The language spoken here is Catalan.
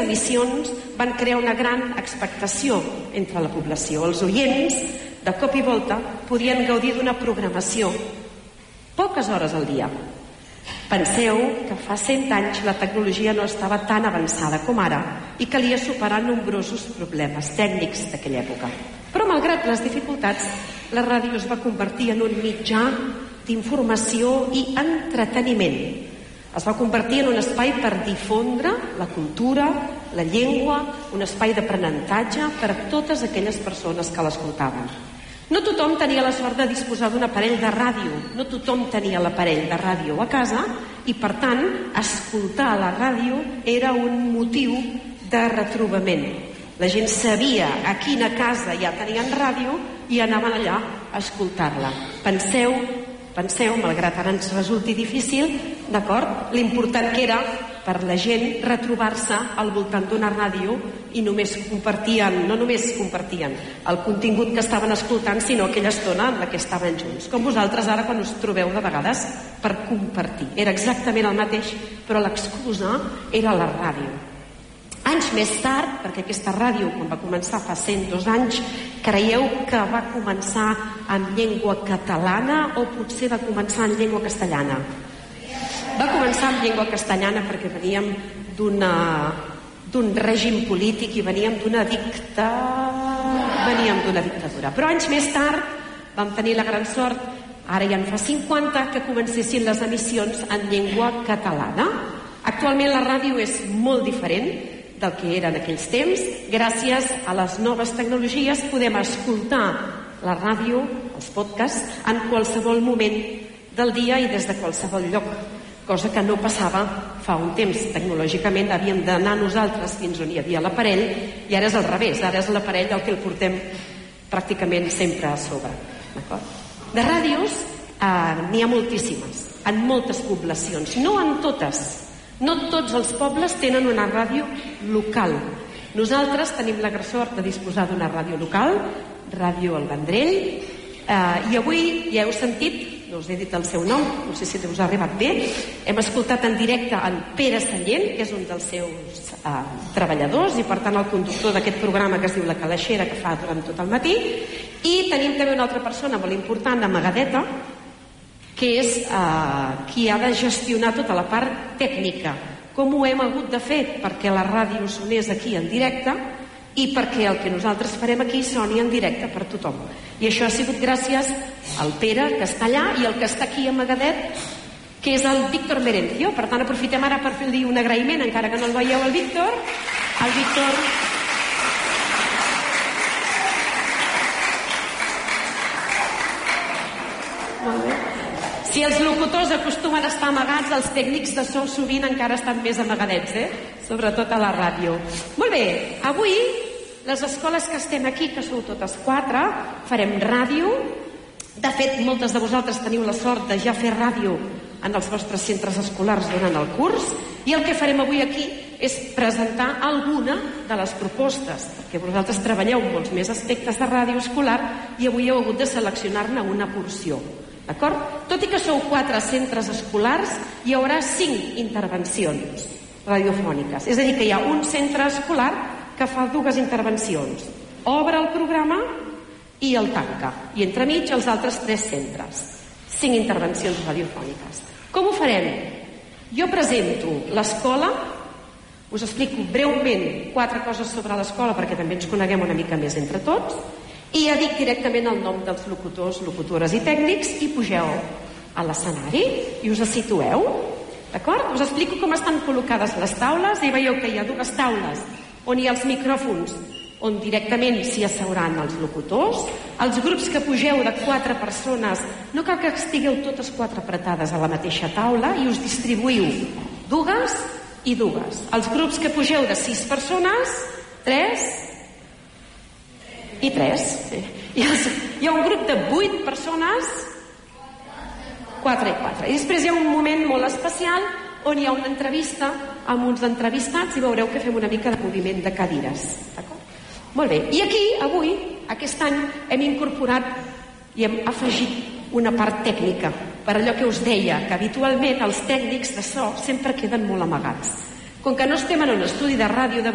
emissions van crear una gran expectació entre la població. Els oients, de cop i volta, podien gaudir d'una programació poques hores al dia. Penseu que fa 100 anys la tecnologia no estava tan avançada com ara i calia superar nombrosos problemes tècnics d'aquella època. Però, malgrat les dificultats, la ràdio es va convertir en un mitjà d'informació i entreteniment. Es va convertir en un espai per difondre la cultura, la llengua, un espai d'aprenentatge per a totes aquelles persones que l'escoltaven. No tothom tenia la sort de disposar d'un aparell de ràdio, no tothom tenia l'aparell de ràdio a casa i, per tant, escoltar la ràdio era un motiu de retrobament. La gent sabia a quina casa ja tenien ràdio i anaven allà a escoltar-la. Penseu, malgrat ara ens resulti difícil, d'acord, l'important que era per la gent retrobar-se al voltant d'una ràdio i no només compartien el contingut que estaven escoltant, sinó aquella estona en la que estaven junts. Com vosaltres ara quan us trobeu de vegades per compartir. Era exactament el mateix, però l'excusa era la ràdio. Anys més tard, perquè aquesta ràdio, quan va començar fa 102 anys, creieu que va començar en llengua catalana o potser va començar en llengua castellana? Va començar en llengua castellana perquè veníem d'un règim polític i veníem d'una dictadura. Però anys més tard vam tenir la gran sort, ara ja en fa 50, que comencessin les emissions en llengua catalana. Actualment la ràdio és molt diferent del que era en aquells temps. Gràcies a les noves tecnologies podem escoltar la ràdio, els podcasts, en qualsevol moment del dia i des de qualsevol lloc, cosa que no passava fa un temps. Tecnològicament havíem d'anar nosaltres fins on hi havia l'aparell i ara és al revés, ara és l'aparell el que el portem pràcticament sempre a sobre. De ràdios n'hi ha moltíssimes, en moltes poblacions, no en totes. No tots els pobles tenen una ràdio local. Nosaltres tenim la gran sort de disposar d'una ràdio local, Ràdio El Vendrell, i avui ja heu sentit, no us he dit el seu nom, no sé si us ha arribat bé, hem escoltat en directe en Pere Sallent, que és un dels seus treballadors i per tant el conductor d'aquest programa que es diu La Calaixera, que fa durant tot el matí, i tenim també una altra persona molt important, Amagadeta, que és qui ha de gestionar tota la part tècnica. Com ho hem hagut de fer perquè la ràdio sonés aquí en directe i perquè el que nosaltres farem aquí soni en directe per tothom. I això ha sigut gràcies al Pere, que està allà, i el que està aquí a Magadet, que és el Víctor Merencio. Per tant, aprofitem ara per fer-li un agraïment, encara que no el veieu, al Víctor. El Víctor... Molt bé. Si els locutors acostumen a estar amagats, els tècnics de so sovint encara estan més amagadets, sobretot a la ràdio. Molt bé, avui les escoles que estem aquí, que sou totes 4, farem ràdio. De fet, moltes de vosaltres teniu la sort de ja fer ràdio en els vostres centres escolars durant el curs, i el que farem avui aquí és presentar alguna de les propostes, perquè vosaltres treballeu molts més aspectes de ràdio escolar i avui heu hagut de seleccionar-ne una porció. D'acord? Tot i que sou 4 centres escolars, hi haurà 5 intervencions radiofòniques. És a dir, que hi ha un centre escolar que fa 2 intervencions. Obre el programa i el tanca. I entremig els altres 3 centres. 5 intervencions radiofòniques. Com ho farem? Jo presento l'escola, us explico breument 4 coses sobre l'escola perquè també ens coneguem una mica més entre tots, i ja dic directament el nom dels locutors, locutores i tècnics i pugeu a l'escenari i us situeu, d'acord? Us explico com estan col·locades les taules i veieu que hi ha 2 taules on hi ha els micròfons, on directament s'hi asseuran els locutors. Els grups que pugeu de 4 persones, no cal que estigueu totes 4 apretades a la mateixa taula i us distribuïu 2 i 2. Els grups que pugeu de 6 persones, 3 i 3. Hi ha un grup de 8 persones, 4 i 4. I després hi ha un moment molt especial on hi ha una entrevista amb uns entrevistats i veureu que fem una mica de moviment de cadires. D'acord? Molt bé. I aquí, avui, aquest any, hem incorporat i hem afegit una part tècnica per allò que us deia, que habitualment els tècnics de so sempre queden molt amagats. Com que no estem en un estudi de ràdio de